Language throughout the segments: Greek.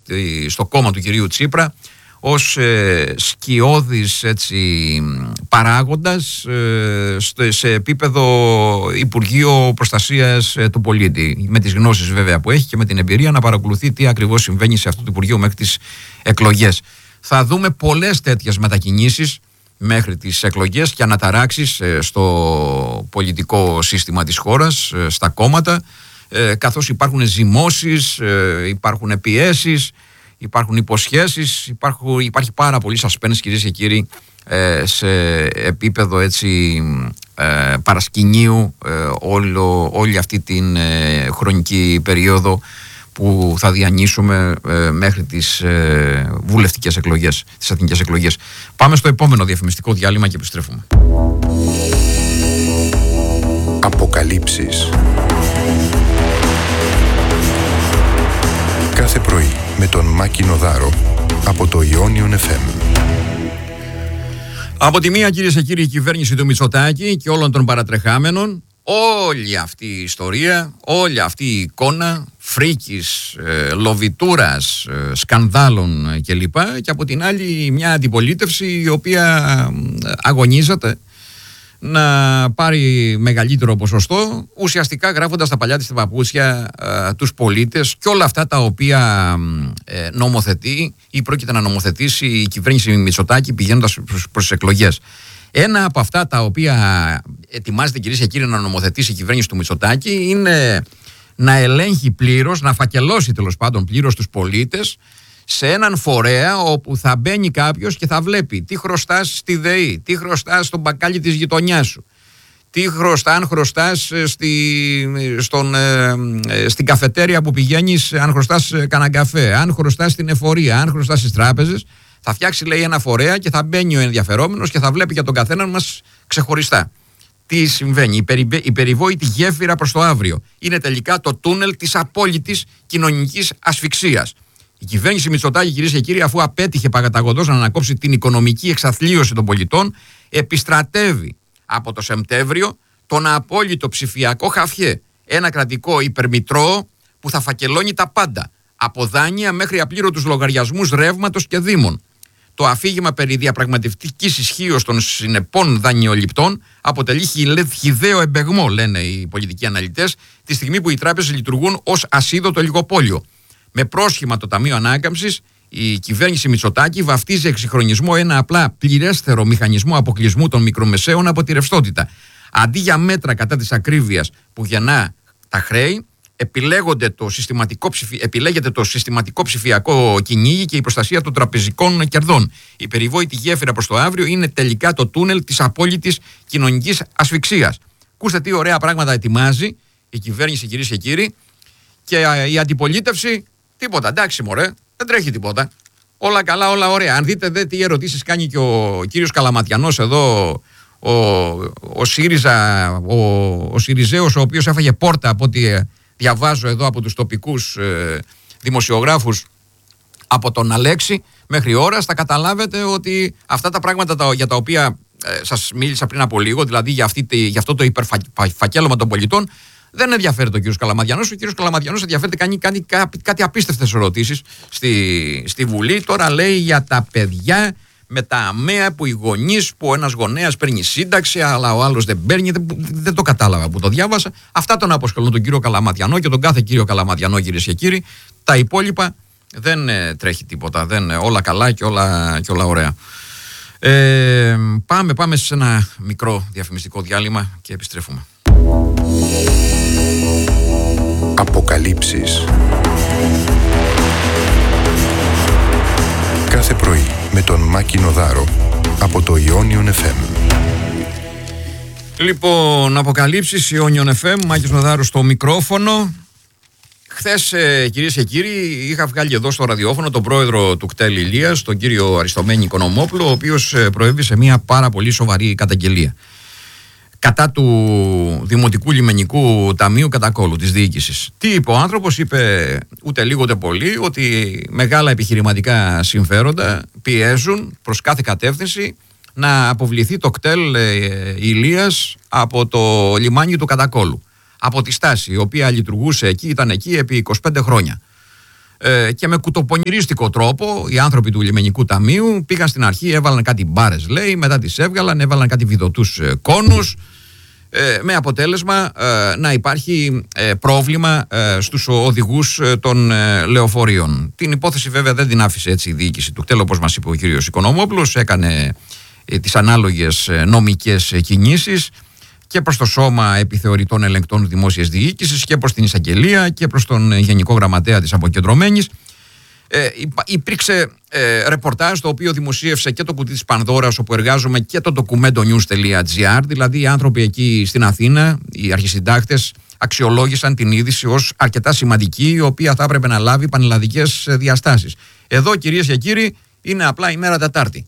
στο κόμμα του κυρίου Τσίπρα ως σκιώδης παράγοντας σε επίπεδο Υπουργείο Προστασίας του Πολίτη, με τις γνώσεις βέβαια που έχει και με την εμπειρία να παρακολουθεί τι ακριβώς συμβαίνει σε αυτό το Υπουργείο μέχρι τις εκλογές. Θα δούμε πολλές τέτοιες μετακινήσεις μέχρι τις εκλογές και αναταράξεις στο πολιτικό σύστημα της χώρας, στα κόμματα, καθώς υπάρχουν ζυμώσεις, υπάρχουν πιέσεις, υπάρχουν υποσχέσεις, υπάρχει πάρα πολύ suspense, κυρίες και κύριοι, σε επίπεδο παρασκηνίου όλη αυτή την χρονική περίοδο που θα διανύσουμε μέχρι τις βουλευτικές εκλογές, τις εθνικές εκλογές. Πάμε στο επόμενο διαφημιστικό διάλειμμα και επιστρέφουμε. Αποκαλύψεις. Κάθε πρωί με τον Μάκη Νοδάρο από το Ionion FM. Από τη μία, κυρίες και κύριοι, η κυβέρνηση του Μητσοτάκη και όλων των παρατρεχάμενων, όλη αυτή η ιστορία, όλη αυτή η εικόνα φρίκης, λοβιτούρας, σκανδάλων κλπ. Και από την άλλη μια αντιπολίτευση η οποία αγωνίζεται να πάρει μεγαλύτερο ποσοστό, ουσιαστικά γράφοντας τα παλιά της στα παπούτσια τους πολίτες και όλα αυτά τα οποία νομοθετεί ή πρόκειται να νομοθετήσει η κυβέρνηση Μητσοτάκη πηγαίνοντας προς τις εκλογές. Ένα από αυτά τα οποία ετοιμάζεται, κυρίες και κύριοι, να νομοθετήσει η κυβέρνηση του Μητσοτάκη είναι να ελέγχει πλήρως, να φακελώσει τέλος πάντων πλήρως τους πολίτες σε έναν φορέα όπου θα μπαίνει κάποιος και θα βλέπει τι χρωστάς στη ΔΕΗ, τι χρωστάς στον μπακάλι της γειτονιάς σου, αν χρωστάς στην καφετέρια που πηγαίνεις, αν χρωστάς κανένα καφέ, αν χρωστάς στην εφορία, αν χρωστάς στις τράπεζες. Θα φτιάξει, λέει, ένα φορέα και θα μπαίνει ο ενδιαφερόμενος και θα βλέπει για τον καθέναν μας ξεχωριστά τι συμβαίνει. Η περιβόητη γέφυρα προς το αύριο είναι τελικά το τούνελ της απόλυτης κοινωνικής ασφυξίας. Η κυβέρνηση Μητσοτάκη, κυρίες και κύριοι, αφού απέτυχε παγαταγωδώς να ανακόψει την οικονομική εξαθλίωση των πολιτών, επιστρατεύει από το Σεπτέμβριο τον απόλυτο ψηφιακό χαφιέ. Ένα κρατικό υπερμητρό που θα φακελώνει τα πάντα, από δάνεια μέχρι απλήρωτους λογαριασμούς ρεύματος και δήμων. Το αφήγημα περί διαπραγματευτικής ισχύως των συνεπών δανειοληπτών αποτελεί χυδαίο εμπεγμό, λένε οι πολιτικοί αναλυτές, τη στιγμή που οι τράπεζες λειτουργούν ως ασίδωτο λιγοπόλιο. Με πρόσχημα το Ταμείο Ανάκαμψης, η κυβέρνηση Μητσοτάκη βαφτίζει εξυγχρονισμό ένα απλά πληρέστερο μηχανισμό αποκλεισμού των μικρομεσαίων από τη ρευστότητα. Αντί για μέτρα κατά της ακρίβειας που γεννά τα χρέη, επιλέγεται το συστηματικό ψηφιακό κυνήγι και η προστασία των τραπεζικών κερδών. Η περιβόητη γέφυρα προς το αύριο είναι τελικά το τούνελ της απόλυτης κοινωνικής ασφυξίας. Ακούστε τι ωραία πράγματα ετοιμάζει η κυβέρνηση, κυρίες και κύριοι, και η αντιπολίτευση τίποτα. Εντάξει, μωρέ, δεν τρέχει τίποτα. Όλα καλά, όλα ωραία. Αν δείτε τι ερωτήσεις κάνει και ο κύριος Καλαματιανός εδώ, ο ΣΥΡΙΖΑ, ο ΣΥΡΙΖΕΟς, ο οποίος έφαγε πόρτα από ό,τι διαβάζω εδώ από τους τοπικούς δημοσιογράφους από τον Αλέξη μέχρι ώρας, θα καταλάβετε ότι αυτά τα πράγματα για τα οποία σας μίλησα πριν από λίγο, δηλαδή για αυτό το υπερφακέλωμα των πολιτών, δεν ενδιαφέρεται ο κύριος Καλαμαδιανός. Ο κύριος Καλαμαδιανός ενδιαφέρεται, κάνει κάτι απίστευτες ερωτήσεις στη Βουλή. Τώρα λέει για τα παιδιά με τα αμαία που οι γονείς, που ο ένας γονέας παίρνει σύνταξη, αλλά ο άλλος δεν παίρνει. Δεν το κατάλαβα που το διάβασα. Αυτά τον αποσχολούν τον κύριο Καλαμαδιανό και τον κάθε κύριο Καλαμαδιανό, κυρίες και κύριοι. Τα υπόλοιπα δεν τρέχει τίποτα. Όλα καλά και όλα ωραία. Πάμε σε ένα μικρό διαφημιστικό διάλειμμα και επιστρέφουμε. Αποκαλύψεις. Κάθε πρωί με τον Μάκη Νοδάρο από το Ionion FM. Λοιπόν, αποκαλύψεις, Ionion FM, Μάκης Νοδάρος στο μικρόφωνο. Χθες, κυρίες και κύριοι, είχα βγάλει εδώ στο ραδιόφωνο τον πρόεδρο του ΚΤΕΛ Ηλίας, τον κύριο Αριστομένη Οικονομόπουλο, ο οποίος προέβη σε μια πάρα πολύ σοβαρή καταγγελία κατά του Δημοτικού Λιμενικού Ταμείου Κατακόλου της διοίκησης. Τι είπε ο άνθρωπος? Είπε ούτε λίγο ούτε πολύ ότι μεγάλα επιχειρηματικά συμφέροντα πιέζουν προς κάθε κατεύθυνση να αποβληθεί το κτέλ Ηλίας από το λιμάνι του Κατακόλου, από τη στάση η οποία λειτουργούσε εκεί, ήταν εκεί επί 25 χρόνια. και με κουτοπονηρίστικο τρόπο οι άνθρωποι του Λιμενικού Ταμείου πήγαν στην αρχή, έβαλαν κάτι μπάρες, λέει, μετά τις έβγαλαν, έβαλαν κάτι βιδωτούς κόνους, με αποτέλεσμα να υπάρχει πρόβλημα στους οδηγούς των λεωφορείων. Την υπόθεση βέβαια δεν την άφησε έτσι η διοίκηση του ΚΤΕΛ, όπως μας είπε ο κύριος Οικονομόπουλος, έκανε τις ανάλογες νομικές κινήσεις και προς το Σώμα Επιθεωρητών Ελεγκτών Δημόσιας Διοίκησης και προς την Εισαγγελία και προς τον Γενικό Γραμματέα της Αποκεντρωμένης. Υπήρξε ρεπορτάζ το οποίο δημοσίευσε και το κουτί της Πανδώρας, όπου εργάζομαι, και το documentonews.gr. Δηλαδή οι άνθρωποι εκεί στην Αθήνα, οι αρχισυντάκτες, αξιολόγησαν την είδηση ως αρκετά σημαντική, η οποία θα έπρεπε να λάβει πανελλαδικές διαστάσεις. Εδώ, κυρίες και κύριοι, είναι απλά ημέρα Τετάρτη.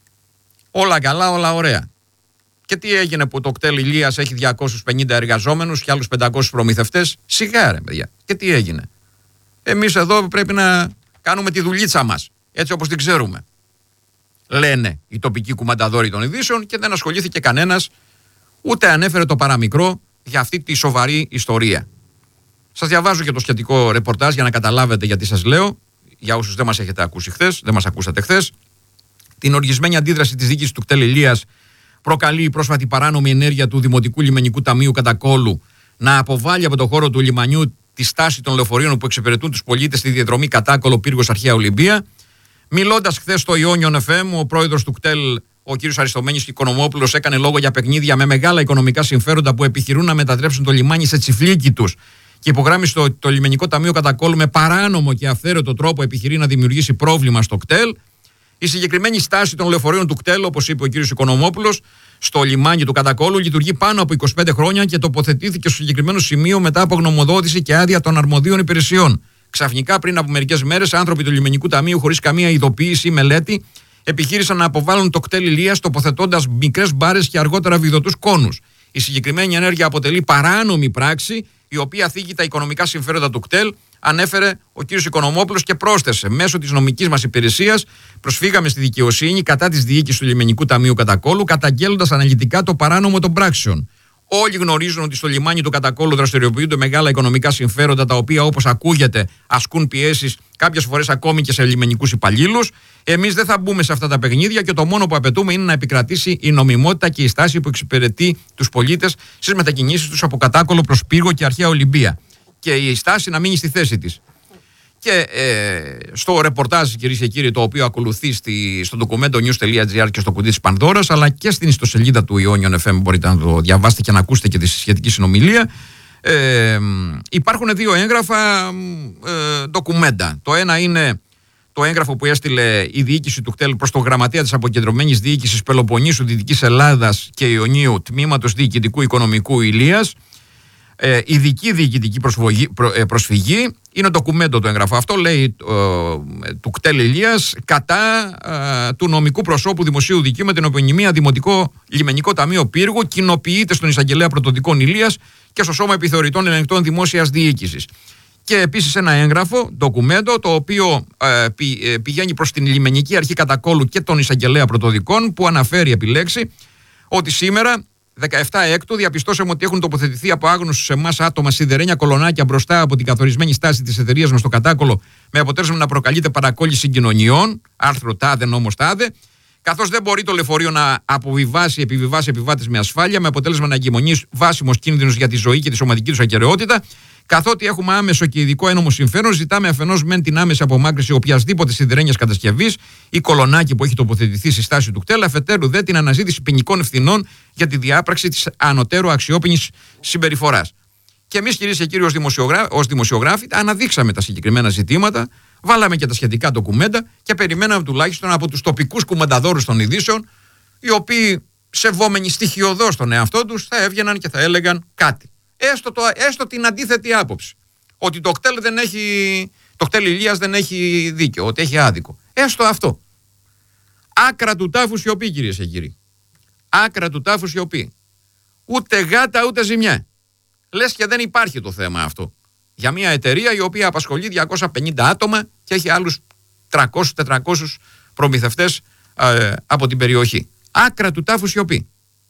Όλα καλά, όλα ωραία. Και τι έγινε που το κτέλ Ηλίας έχει 250 εργαζόμενους και άλλους 500 προμηθευτές? Σιγά ρε παιδιά. Και τι έγινε? Εμείς εδώ πρέπει να κάνουμε τη δουλίτσα μας, έτσι όπως την ξέρουμε, λένε οι τοπικοί κουμανταδόροι των ειδήσεων, και δεν ασχολήθηκε κανένας, ούτε ανέφερε το παραμικρό για αυτή τη σοβαρή ιστορία. Σας διαβάζω και το σχετικό ρεπορτάζ για να καταλάβετε γιατί σας λέω, για όσους δεν μας έχετε ακούσει χθες, δεν μας ακούσατε χθες. Την οργισμένη αντίδραση της διοίκησης του κτέλ Ηλίας προκαλεί η πρόσφατη παράνομη ενέργεια του Δημοτικού Λιμενικού Ταμείου Κατακόλου να αποβάλει από το χώρο του λιμανιού τη στάση των λεωφορείων που εξυπηρετούν τους πολίτες στη διαδρομή Κατάκολο Πύργος Αρχαία Ολυμπία. Μιλώντας χθες στο Ιόνιον FM, ο πρόεδρος του κτέλ, ο κ. Αριστομένης Οικονομόπουλος, έκανε λόγο για παιχνίδια με μεγάλα οικονομικά συμφέροντα που επιχειρούν να μετατρέψουν το λιμάνι σε τσιφλίκι τους, και υπογράμμισε ότι το Λιμενικό Ταμείο Κατακόλου με παράνομο και αυθαίρετο τρόπο επιχειρεί να δημιουργήσει πρόβλημα στο κτέλ. Η συγκεκριμένη στάση των λεωφορείων του κτέλ, όπως είπε ο κ. Οικονομόπουλος, στο λιμάνι του Κατακόλου λειτουργεί πάνω από 25 χρόνια και τοποθετήθηκε στο συγκεκριμένο σημείο μετά από γνωμοδότηση και άδεια των αρμοδίων υπηρεσιών. Ξαφνικά, πριν από μερικές μέρες, άνθρωποι του Λιμενικού Ταμείου, χωρίς καμία ειδοποίηση ή μελέτη, επιχείρησαν να αποβάλουν το κτέλ Ηλίας, τοποθετώντας μικρές μπάρες και αργότερα βιδωτούς κόνους. Η συγκεκριμένη ενέργεια αποτελεί παράνομη πράξη, η οποία θίγει τα οικονομικά συμφέροντα του κτέλ, ανέφερε ο κ. Οικονομόπουλος και πρόσθεσε: μέσω της νομικής μας υπηρεσίας προσφύγαμε στη δικαιοσύνη κατά της διοίκησης του Λιμενικού Ταμείου Κατακόλου, καταγγέλλοντας αναλυτικά το παράνομο των πράξεων. Όλοι γνωρίζουν ότι στο λιμάνι του Κατακόλου δραστηριοποιούνται μεγάλα οικονομικά συμφέροντα, τα οποία, όπως ακούγεται, ασκούν πιέσεις κάποιες φορές ακόμη και σε λιμενικούς υπαλλήλους. Εμείς δεν θα μπούμε σε αυτά τα παιχνίδια και το μόνο που απαιτούμε είναι να επικρατήσει η νομιμότητα και η στάση που εξυπηρετεί τους πολίτες στις μετακινήσεις τους από Κατάκολο προς Πύργο και Αρχαία Ολυμπία. Και η στάση να μείνει στη θέση της. Και στο ρεπορτάζ, κυρίες και κύριοι, το οποίο ακολουθεί στο documentonews.gr και στο κουτί της Πανδώρας, αλλά και στην ιστοσελίδα του Ιόνιον FM, μπορείτε να το διαβάσετε και να ακούσετε και τη σχετική συνομιλία, υπάρχουν δύο έγγραφα ντοκουμέντα. Το ένα είναι το έγγραφο που έστειλε η διοίκηση του κτέλ προς το Γραμματέα της Αποκεντρωμένης Διοίκησης Πελοποννήσου, Δυτικής Ελλάδας και Ιωνίου, Τμήματος Διοικητικού Οικονομικού Ηλίας. Ειδική διοικητική προσφυγή. Είναι ντοκουμέντο το έγγραφο αυτό, λέει, του κτέλ Ηλίας κατά του νομικού προσώπου δημοσίου δικαίου με την επωνυμία Δημοτικό Λιμενικό Ταμείο Πύργου, κοινοποιείται στον Εισαγγελέα Πρωτοδικών Ηλίας και στο Σώμα Επιθεωρητών Ελεγκτών Δημόσιας Διοίκησης. Και επίσης ένα έγγραφο, ντοκουμέντο, το οποίο πηγαίνει προς την Λιμενική Αρχή Κατακόλου και τον Εισαγγελέα Πρωτοδικών, που αναφέρει επί λέξη ότι σήμερα, 17 Έκτου, διαπιστώσαμε ότι έχουν τοποθετηθεί από άγνωστους σε εμάς άτομα σιδερένια κολονάκια μπροστά από την καθορισμένη στάση της εταιρείας μας στο Κατάκολο, με αποτέλεσμα να προκαλείται παρακόλληση συγκοινωνιών, άρθρο τάδε, νόμος τάδε, καθώς δεν μπορεί το λεωφορείο να επιβιβάσει επιβάτες με ασφάλεια, με αποτέλεσμα να εγκυμονεί βάσιμος κίνδυνος για τη ζωή και τη σωματική τους ακεραιότητα. Καθότι έχουμε άμεσο και ειδικό ένομο συμφέρον, ζητάμε αφενός μεν την άμεση απομάκρυνση οποιασδήποτε σιδερένιας κατασκευής ή κολονάκι που έχει τοποθετηθεί στη στάση του κτέλ, αφετέρου δε την αναζήτηση ποινικών ευθυνών για τη διάπραξη της ανωτέρω αξιόπινης συμπεριφοράς. Και εμείς, κυρίες και κύριοι, ως δημοσιογράφοι, αναδείξαμε τα συγκεκριμένα ζητήματα, βάλαμε και τα σχετικά ντοκουμέντα και περιμέναμε τουλάχιστον από τους τοπικούς κουμανταδόρους των ειδήσεων, οι οποίοι, σεβόμενοι στοιχειωδώς τον εαυτό τους, θα έβγαιναν και θα έλεγαν κάτι. Έστω την αντίθετη άποψη. Ότι το κτέλ Ηλίας δεν έχει δίκαιο, ότι έχει άδικο. Έστω αυτό. Άκρα του τάφου σιωπή, κυρίες και κύριοι. Άκρα του τάφου σιωπή. Ούτε γάτα ούτε ζημιά. Λες και δεν υπάρχει το θέμα αυτό. Για μια εταιρεία η οποία απασχολεί 250 άτομα και έχει άλλους 300-400 προμηθευτές από την περιοχή. Άκρα του τάφου σιωπή.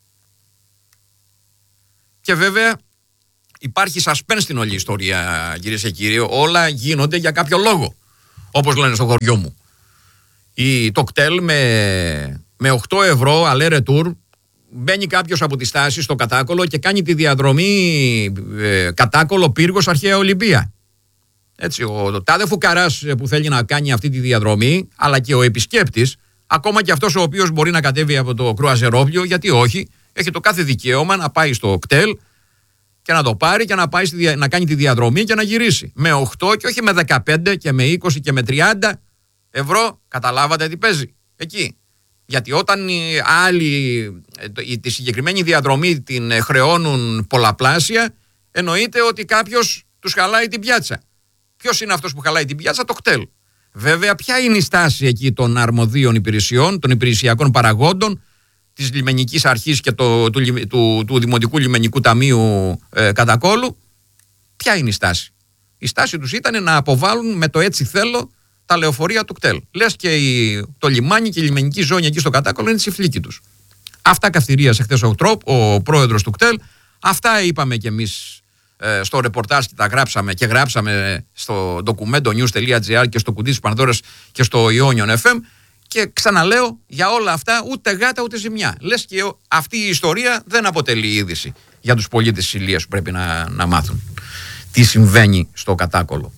Και βέβαια υπάρχει suspense στην όλη ιστορία, κυρίες και κύριοι. Όλα γίνονται για κάποιο λόγο. όπως λένε στο χωριό μου. Το κτέλ με 8 ευρώ αλέ ρετούρ, μπαίνει κάποιος από τη στάση στο Κατάκολο και κάνει τη διαδρομή Κατάκολο Πύργος Αρχαία Ολυμπία. Έτσι, ο τάδε φουκαράς που θέλει να κάνει αυτή τη διαδρομή, αλλά και ο επισκέπτης, ακόμα και αυτός ο οποίος μπορεί να κατέβει από το κρουαζερόπλιο, γιατί όχι, έχει το κάθε δικαίωμα να πάει στο κτέλ και να το πάρει και να πάει να κάνει τη διαδρομή και να γυρίσει. Με 8 και όχι με 15 και με 20 και με 30 ευρώ, καταλάβατε τι παίζει εκεί. Γιατί όταν οι άλλοι τη συγκεκριμένη διαδρομή την χρεώνουν πολλαπλάσια, εννοείται ότι κάποιος τους χαλάει την πιάτσα. Ποιος είναι αυτός που χαλάει την πιάτσα? Το κτέλ. Βέβαια, ποια είναι η στάση εκεί των αρμοδίων υπηρεσιών, των υπηρεσιακών παραγόντων, της λιμενικής αρχής και του Δημοτικού Λιμενικού Ταμείου Κατακόλου? Ποια είναι η στάση? Η στάση τους ήταν να αποβάλουν με το έτσι θέλω τα λεωφορεία του κτέλ. Λες και το λιμάνι και η λιμενική ζώνη εκεί στο Κατάκολο είναι τσιφλίκι τους. Αυτά καυτηρίασε χθες ο πρόεδρος του κτέλ. Αυτά είπαμε κι εμείς στο ρεπορτάζ και τα γράψαμε στο documento.news.gr και στο κουτί της Πανδώρας και στο Ionion FM. Και ξαναλέω, για όλα αυτά ούτε γάτα ούτε ζημιά. Λες και αυτή η ιστορία δεν αποτελεί είδηση για τους πολίτες της Ηλίας που πρέπει να μάθουν τι συμβαίνει στο Κατάκολο.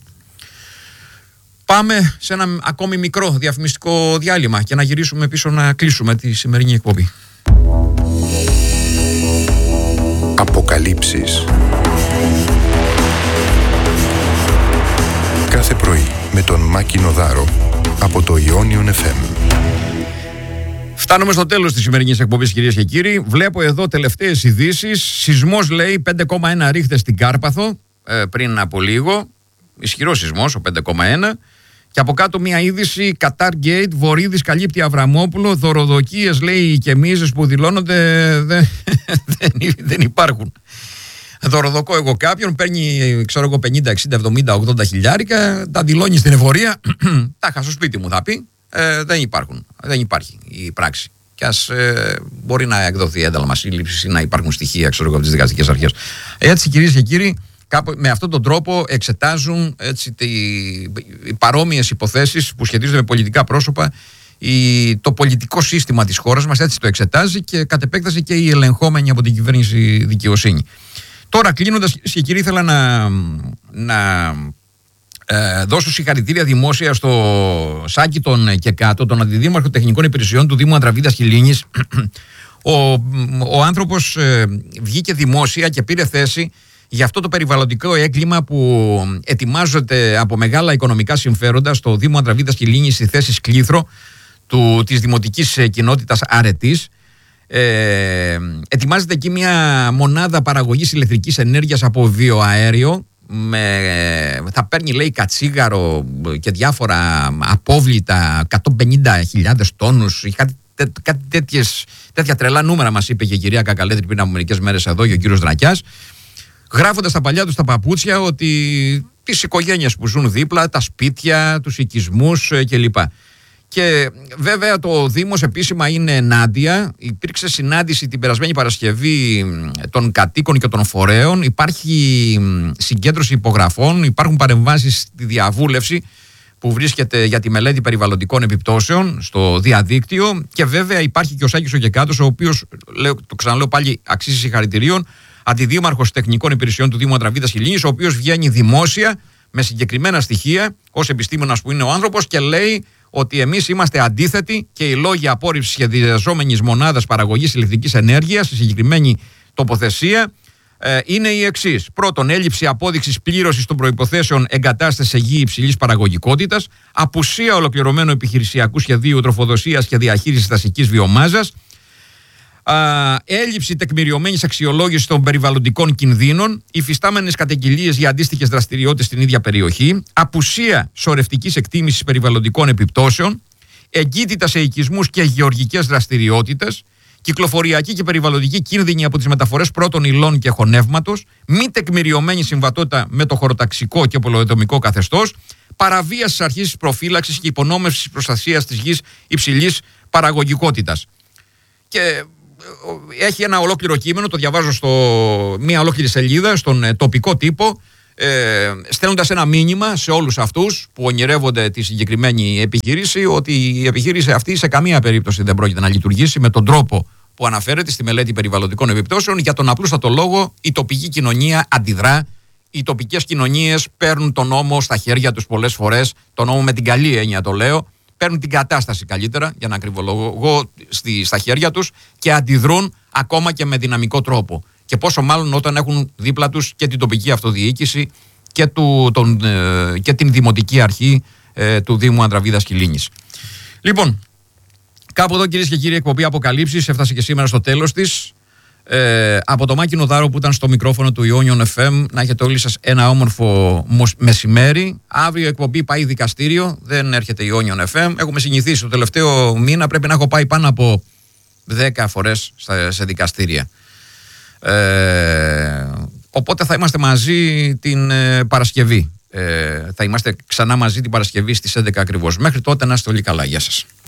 Πάμε σε ένα ακόμη μικρό διαφημιστικό διάλειμμα και να γυρίσουμε πίσω να κλείσουμε τη σημερινή εκπομπή. Αποκαλύψεις. Κάθε πρωί με τον Μάκη Νοδάρο από το Ionion FM. Φτάνουμε στο τέλος της σημερινής εκπομπής, κυρίες και κύριοι. Βλέπω εδώ τελευταίες ειδήσεις. Σεισμός, λέει, 5,1 ρίχτες στην Κάρπαθο πριν από λίγο. Ισχυρός σεισμός, ο 5,1. Και από κάτω μια είδηση, Qatar Gate, Βορίδης καλύπτει Αβραμόπουλο, δωροδοκίες, λέει, και μίζες που δηλώνονται δεν υπάρχουν. Δωροδοκώ εγώ κάποιον, παίρνει, ξέρω εγώ, 50, 60, 70, 80 χιλιάρικα, τα δηλώνει στην εφορία, τα είχα στο σπίτι μου, θα πει, δεν υπάρχει η πράξη. Και ας μπορεί να εκδοθεί ένταλμα σύλληψης ή να υπάρχουν στοιχεία, ξέρω εγώ, από τις δικαστικές αρχές. Έτσι, κυρίες και κύριοι, με αυτόν τον τρόπο εξετάζουν έτσι, οι παρόμοιες υποθέσεις που σχετίζονται με πολιτικά πρόσωπα. Το πολιτικό σύστημα της χώρας μας έτσι το εξετάζει και κατ' επέκταση και οι ελεγχόμενοι από την κυβέρνηση δικαιοσύνη. Τώρα, κλείνοντας, και κύριοι, ήθελα να δώσω συγχαρητήρια δημόσια στο Σάκη τον και κάτω, τον Αντιδήμαρχο Τεχνικών Υπηρεσιών του Δήμου Ανδραβίδας Χιλίνης. Ο άνθρωπος βγήκε δημόσια και πήρε θέση για αυτό το περιβαλλοντικό έγκλημα που ετοιμάζεται από μεγάλα οικονομικά συμφέροντα στο Δήμο Ανδραβίδας Χιλίνης στη θέση Σκλήθρο της δημοτικής κοινότητας Αρετής. Ετοιμάζεται εκεί μια μονάδα παραγωγής ηλεκτρικής ενέργειας από βιοαέριο. Θα παίρνει, λέει, κατσίγαρο και διάφορα απόβλητα, 150.000 τόνους, κάτι τέτοια τρελά νούμερα μας είπε και η κυρία Κακαλέτρη πριν από μερικές μέρες εδώ και ο κύριος Δρακιάς, γράφοντας τα παλιά τους τα παπούτσια ότι τις οικογένειες που ζουν δίπλα, τα σπίτια, τους οικισμούς κλπ. Και βέβαια το Δήμος επίσημα είναι ενάντια. Υπήρξε συνάντηση την περασμένη Παρασκευή των κατοίκων και των φορέων. Υπάρχει συγκέντρωση υπογραφών, υπάρχουν παρεμβάσεις στη διαβούλευση που βρίσκεται για τη μελέτη περιβαλλοντικών επιπτώσεων στο διαδίκτυο. Και βέβαια υπάρχει και ο Σάκης ο Γεκάτος, ο οποίος, το ξαναλέω πάλι, αξίζει συγχαρητηρίων, αντιδήμαρχος τεχνικών υπηρεσιών του Δήμου Ανδραβίδας Χιλίνης, ο οποίος βγαίνει δημόσια με συγκεκριμένα στοιχεία, ως επιστήμονας που είναι ο άνθρωπος, και λέει ότι εμείς είμαστε αντίθετοι και οι λόγοι απόρριψης σχεδιαζόμενης μονάδας παραγωγής ηλεκτρικής ενέργειας στη συγκεκριμένη τοποθεσία είναι οι εξής. Πρώτον, έλλειψη απόδειξης πλήρωσης των προϋποθέσεων εγκατάστασης σε γη υψηλής παραγωγικότητας, απουσία ολοκληρωμένου επιχειρησιακού σχεδίου τροφοδοσίας και διαχείρισης δασικής βιομάζας, έλλειψη τεκμηριωμένης αξιολόγησης των περιβαλλοντικών κινδύνων, υφιστάμενες καταγγελίες για αντίστοιχες δραστηριότητες στην ίδια περιοχή, απουσία σωρευτικής εκτίμησης περιβαλλοντικών επιπτώσεων, εγκύτητα σε οικισμούς και γεωργικές δραστηριότητες, κυκλοφοριακή και περιβαλλοντική κίνδυνη από τις μεταφορές πρώτων υλών και χωνεύματος, μη τεκμηριωμένη συμβατότητα με το χωροταξικό και πολεοδομικό καθεστώς, παραβίαση της αρχής της προφύλαξης και υπονόμευσης προστασίας της γης υψηλής παραγωγικότητας. Και έχει ένα ολόκληρο κείμενο, το διαβάζω μια ολόκληρη σελίδα στον τοπικό τύπο, στέλνοντας ένα μήνυμα σε όλους αυτούς που ονειρεύονται τη συγκεκριμένη επιχείρηση, ότι η επιχείρηση αυτή σε καμία περίπτωση δεν πρόκειται να λειτουργήσει με τον τρόπο που αναφέρεται στη μελέτη περιβαλλοντικών επιπτώσεων, για τον απλούστατο λόγο η τοπική κοινωνία αντιδρά. Οι τοπικές κοινωνίες παίρνουν τον νόμο στα χέρια τους πολλές φορές, τον νόμο με την καλή έννοια το λέω, παίρνουν την κατάσταση καλύτερα, για να ακριβολογώ, στα χέρια τους και αντιδρούν ακόμα και με δυναμικό τρόπο. Και πόσο μάλλον όταν έχουν δίπλα τους και την τοπική αυτοδιοίκηση και την δημοτική αρχή του Δήμου Ανδραβίδας Κιλίνης. Λοιπόν, κάπου εδώ, κυρίες και κύριοι, εκπομπή Αποκαλύψεις έφτασε και σήμερα στο τέλος της. Από το Μάκη Νοδάρο που ήταν στο μικρόφωνο του Ιόνιον FM, να έχετε όλοι σας ένα όμορφο μεσημέρι. Αύριο η εκπομπή πάει δικαστήριο, δεν έρχεται Ιόνιον FM. Έχουμε συνηθίσει το τελευταίο μήνα, πρέπει να έχω πάει πάνω από 10 φορές σε δικαστήρια. Οπότε θα είμαστε μαζί την Παρασκευή. Θα είμαστε ξανά μαζί την Παρασκευή στις 11 ακριβώς. Μέχρι τότε να είστε όλοι καλά. Γεια σας.